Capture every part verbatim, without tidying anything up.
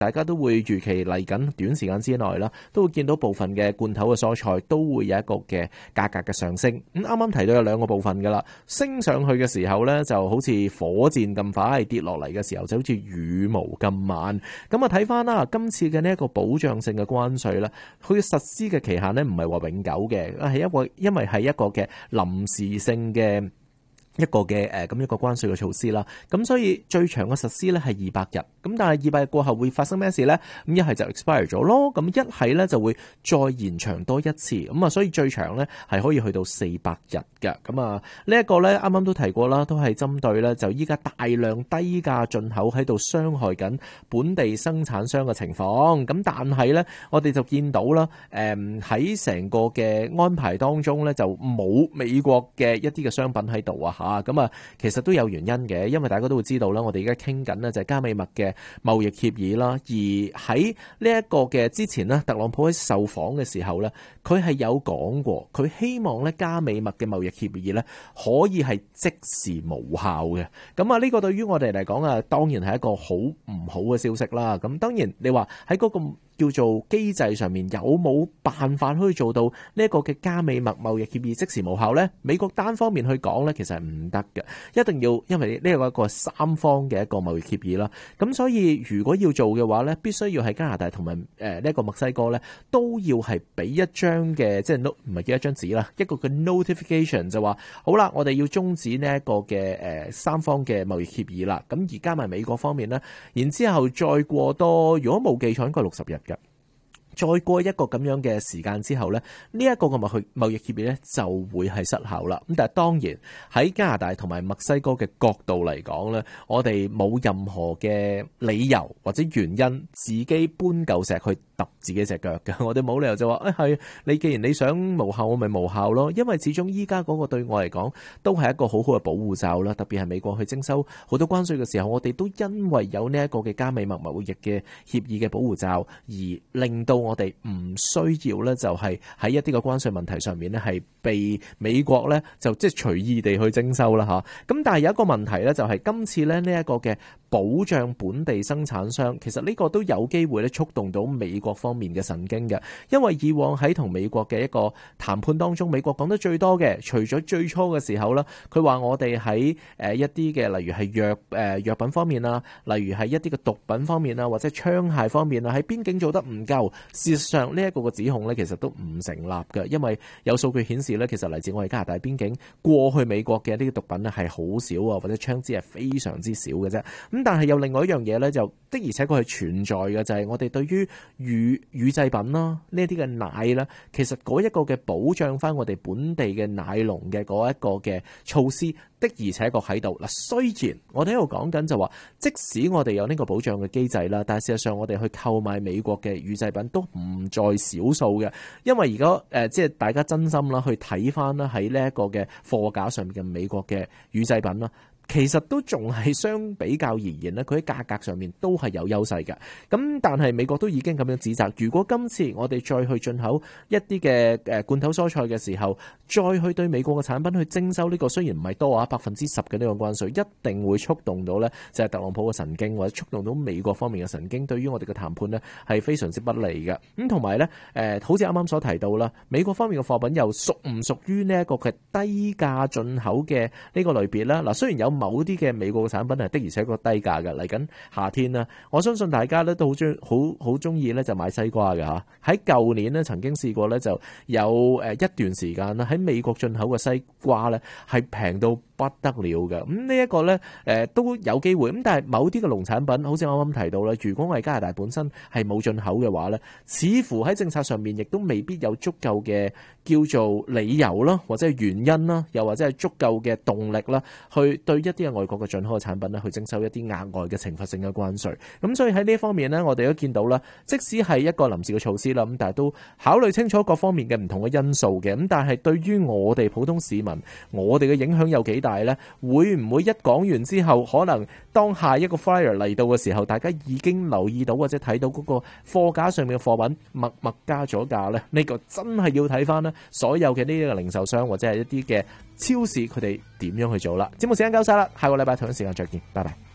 大家都會預期嚟緊短時間之內啦，都會見到部分嘅罐頭嘅蔬菜都會有一個嘅價格嘅上升。咁啱啱提到有兩個部分噶啦，升上去嘅時候呢，就好似火箭咁快，跌落嚟嘅時候就好似羽毛咁慢。咁啊睇翻啦，今次嘅呢一個保障性嘅關稅呢，佢實施嘅期限呢唔係話永久嘅，係一個因為係一個嘅臨時性嘅。一個嘅誒咁一個關稅嘅措施啦，咁所以最長嘅實施咧係二百日，咁但係二百日過後會發生咩事咧？咁一係就 expire 咗咯，咁一係咧就會再延長多一次，咁啊所以最長咧係可以去到四百日嘅，咁啊呢一個咧啱啱都提過啦，都係針對咧就依家大量低價進口喺度傷害緊本地生產商嘅情況，咁但係咧我哋就見到啦，誒喺成個嘅安排當中咧就冇美國嘅一啲嘅商品喺度啊。啊，咁啊，其實都有原因嘅，因為大家都會知道啦，我哋而家傾緊呢就係加美麥嘅貿易協議啦，而喺呢一個嘅之前呢，特朗普喺受訪嘅時候呢，佢係有講過，佢希望咧加美麥嘅貿易協議呢可以係即時無效嘅。咁啊，呢個對於我哋嚟講啊，當然係一個好唔好嘅消息啦。咁當然你話喺嗰個叫做機制上面有冇辦法可以做到呢一個嘅加美麥貿易協議即時無效呢？美國單方面去講呢，其實係唔得嘅，一定要因為呢個一個三方嘅一個貿易協議啦。咁所以如果要做嘅話呢，必須要喺加拿大同埋誒呢一個墨西哥呢，都要係俾一張嘅即係 note 唔係幾一張紙啦，一個嘅 notification 就話好啦，我哋要終止呢一個嘅誒三方嘅貿易協議啦。咁而加埋美國方面呢，然之後再過多，如果冇記錯應該六十日嘅。再過一個咁樣嘅時間之後呢，呢、這、一個嘅貿貿易協議呢就會係失效啦。咁但係當然喺加拿大同埋墨西哥嘅角度嚟講呢，我哋冇任何嘅理由或者原因自己搬嚿石去揼自己隻腳嘅。我哋冇理由就話誒係你既然你想無效，我咪無效咯。因為始終依家嗰個對我嚟講都係一個好好嘅保護罩啦。特別係美國去徵收好多關稅嘅時候，我哋都因為有呢一個嘅加美麥貿易嘅協議嘅保護罩，而令到我哋唔需要咧，就係喺一啲嘅關稅問題上面咧，係被美國咧就即係隨意地去徵收啦嚇。咁但係有一個問題咧，就係今次咧呢一個嘅保障本地生產商，其實呢個都有機會咧觸動到美國方面嘅神經嘅，因為以往喺同美國嘅一個談判當中，美國講得最多嘅，除咗最初嘅時候啦，佢話我哋喺誒一啲嘅例如係藥誒藥品方面啊，例如係一啲嘅毒品方面啊，或者槍械方面啊，喺邊境做得唔夠。事實上呢一個嘅指控咧，其實都唔成立嘅，因為有數據顯示咧，其實嚟自我哋加拿大邊境過去美國嘅呢啲毒品咧係好少啊，或者槍支係非常之少嘅啫。咁但係有另外一樣嘢咧，就的而且確係存在嘅，就係、是、我哋對於乳乳製品啦，呢啲嘅奶啦，其實嗰一個嘅保障翻我哋本地嘅奶農嘅嗰一個嘅措施。的而且確喺度嗱，雖然我哋喺度講緊就話，即使我哋有呢個保障嘅機制啦，但係事實上我哋去購買美國嘅乳製品都唔在少數嘅，因為而家誒即係大家真心啦去睇翻啦喺呢一個嘅貨架上面嘅美國嘅乳製品啦。其實都仲係相比較而言咧，佢喺價格上面都係有優勢嘅。咁但係美國都已經咁樣指責，如果今次我哋再去進口一啲嘅誒罐頭蔬菜嘅時候，再去對美國嘅產品去徵收呢個雖然唔係多啊百分之十嘅呢個關稅，一定會觸動到咧就係特朗普嘅神經，或者觸動到美國方面嘅神經，對於我哋嘅談判呢係非常之不利嘅。咁同埋咧誒，好似啱啱所提到啦，美國方面嘅貨品又屬唔屬於呢一個嘅低價進口嘅呢個類別啦？嗱，雖然有某啲嘅美國嘅產品係的而且確低價嘅，嚟緊夏天啦，我相信大家咧都好中好好中意咧就買西瓜嘅嚇。喺舊年咧曾經試過咧就有誒一段時間啦，喺美國進口嘅西瓜咧係平到不得了嘅。咁呢一個咧誒都有機會。咁但係某啲嘅農產品，好似我啱啱提到啦，如果我係加拿大本身係冇進口嘅話咧，似乎喺政策上面亦都未必有足夠嘅叫做理由啦，或者係原因啦，又或者係足夠嘅動力啦，去對一啲嘅外國嘅進口嘅產品咧，去徵收一啲額外嘅懲罰性嘅關稅。咁所以喺呢方面呢，我哋都見到啦，即使係一個臨時嘅措施啦，咁但係都考慮清楚各方面嘅唔同嘅因素嘅。咁但係對於我哋普通市民，我哋嘅影響有幾大呢？會唔會一講完之後，可能當下一個 flyer 嚟到嘅時候，大家已經留意到或者睇到嗰個貨架上面嘅貨品默默加咗價呢？呢、這個真係要睇翻呢所有嘅呢啲嘅零售商或者係一啲嘅超市，佢哋點樣去做啦？節目時間夠晒啦，下個禮拜同一時間再見，拜拜。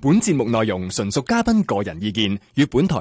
本節目內容純屬嘉賓個人意見，與本台